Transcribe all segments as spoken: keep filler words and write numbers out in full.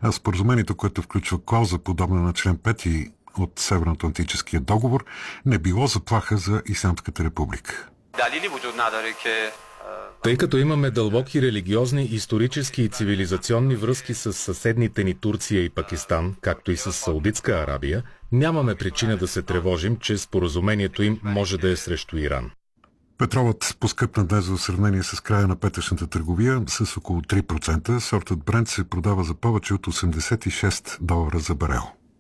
А споразумението, което включва клауза, подобна на член пети от Северноатлантическия договор, не било заплаха за Ислямската република. Тъй като имаме дълбоки религиозни, исторически и цивилизационни връзки с съседните ни Турция и Пакистан, както и с Саудитска Арабия, нямаме причина да се тревожим, че споразумението им може да е срещу Иран. Петролът поскъпна днес в сравнение с края на петъчната търговия с около три процента. Сортът Брент се продава за повече от осемдесет и шест долара за барел.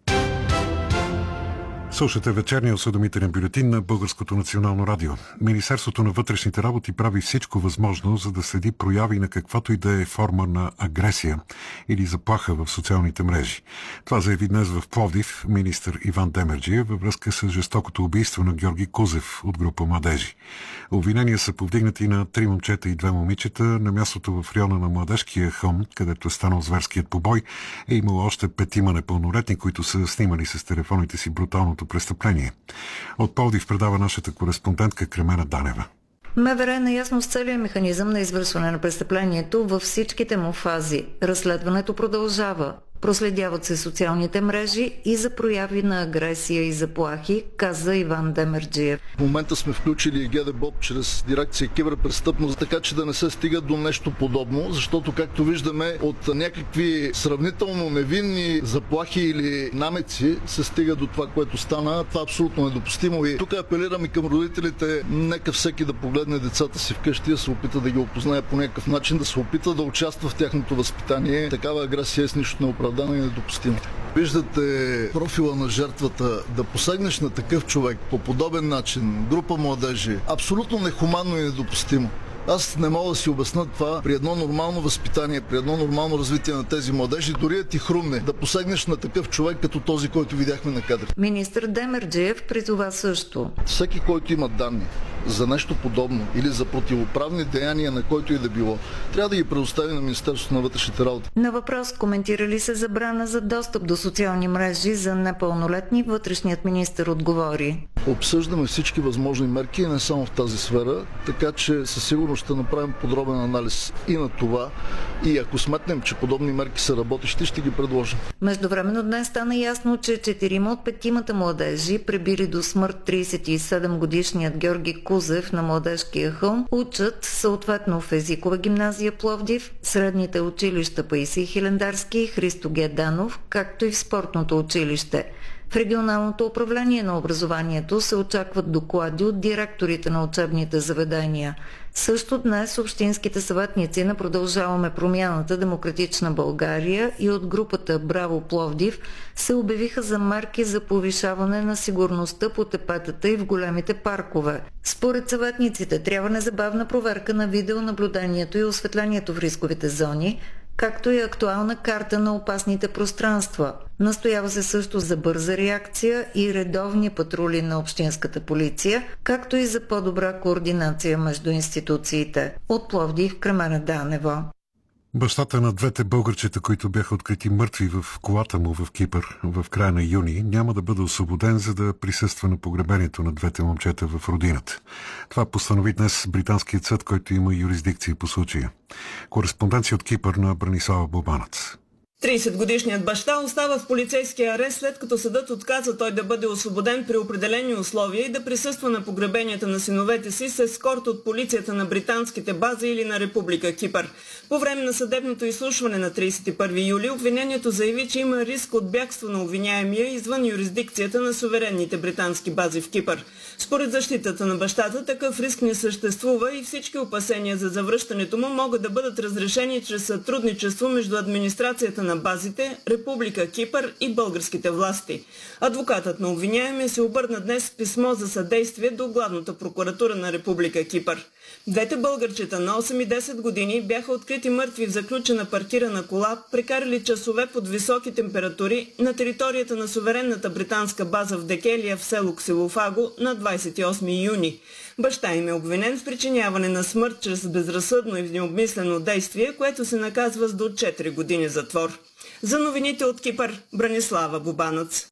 Слушате вечерния осведомителен бюлетин на Българското национално радио. Министерството на вътрешните работи прави всичко възможно, за да следи прояви на каквато и да е форма на агресия или заплаха в социалните мрежи. Това заяви днес в Пловдив министър Иван Демерджиев във връзка с жестокото убийство на Георги Кузев от група младежи. Обвинения са повдигнати на три момчета и две момичета. На мястото в района на Младежкия хълм, където е станал зверският побой, е имало още петима непълнолетни, които са снимали с телефоните си бруталното престъпление. От Пловдив предава нашата кореспондентка Кремена Данева. МВР е наясно с целия механизъм на извършване на престъплението във всичките му фази. Разследването продължава. Проследяват се социалните мрежи и за прояви на агресия и заплахи, каза Иван Демерджиев. В момента сме включили ГДБОП чрез дирекция киберпрестъпност, така че да не се стига до нещо подобно, защото както виждаме от някакви сравнително невинни заплахи или намеци се стига до това, което стана. Това е абсолютно недопустимо и тук апелирам и към родителите, нека всеки да погледне децата си вкъщи, да се опита да ги опознае по някакъв начин, да се опита да участва в тяхното възпитание. Такава агресия е с нищо неоправдано и недопустимо. Виждате профила на жертвата, да посегнеш на такъв човек по подобен начин, група младежи, абсолютно нехуманно и недопустимо. Аз не мога да си обясня това при едно нормално възпитание, при едно нормално развитие на тези младежи, дори да ти хрумне да посегнеш на такъв човек като този, който видяхме на кадър. Министър Демерджиев призова също. Всеки, който има данни за нещо подобно или за противоправни деяния, на който и да било, трябва да ги предостави на Министерството на вътрешните работи. На въпрос коментира ли се забрана за достъп до социални мрежи за непълнолетни, вътрешният министър отговори. Обсъждаме всички възможни мерки и не само в тази сфера, така че със сигурност ще направим подробен анализ и на това и ако сметнем, че подобни мерки са работещи, ще ги предложим. Междувременно днес стана ясно, че четирима от петимата младежи, пребили до смърт тридесет и седем годишният Георги Кузев на Младежкия хълм, учат съответно в езикова гимназия Пловдив, средните училища Паисий Хилендарски и Христо Геданов, както и в спортното училище. В регионалното управление на образованието се очакват доклади от директорите на учебните заведения. Също днес общинските съветници на Продължаваме промяната Демократична България и от групата Браво Пловдив се обявиха за мерки за повишаване на сигурността по тепетата и в големите паркове. Според съветниците трябва незабавна проверка на видеонаблюдението и осветлението в рисковите зони, както и актуална карта на опасните пространства. Настоява се също за бърза реакция и редовни патрули на общинската полиция, както и за по-добра координация между институциите. От Пловдив, Кремена Данева. Бащата на двете българчета, които бяха открити мъртви в колата му в Кипър в края на юни, няма да бъде освободен, за да присъства на погребението на двете момчета в родината. Това постанови днес британският съд, който има юрисдикция по случая. Кореспонденция от Кипър на Бранислава Бобанец. тридесетгодишният баща остава в полицейския арест, след като съдът отказа той да бъде освободен при определени условия и да присъства на погребенията на синовете си с ескорт от полицията на британските бази или на Република Кипър. По време на съдебното изслушване на тридесет и първи юли обвинението заяви, че има риск от бягство на обвиняемия извън юрисдикцията на суверенните британски бази в Кипър. Според защитата на бащата, такъв риск не съществува и всички опасения за завръщането му могат да бъдат разрешени чрез сътрудничество между администрацията на базите, Република Кипър и българските власти. Адвокатът на обвиняемия се обърна днес с писмо за съдействие до главната прокуратура на Република Кипър. Двете българчета на осем и десет години бяха открити мъртви в заключена паркирана кола, прекарали часове под високи температури на територията на суверенната британска база в Декелия в село Ксилофаго на двадесет и осми юни. Баща им е обвинен в причиняване на смърт чрез безразсъдно и необмислено действие, което се наказва с до четири години затвор. За новините от Кипър, Бранислава Бобанец.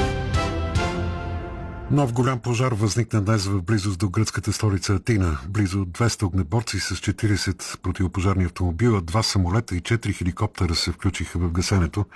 Нов голям пожар възникна днес в близост до гръцката столица Атина. Близо двеста огнеборци с четиридесет противопожарни автомобила, два самолета и четири хеликоптера се включиха в гасенето.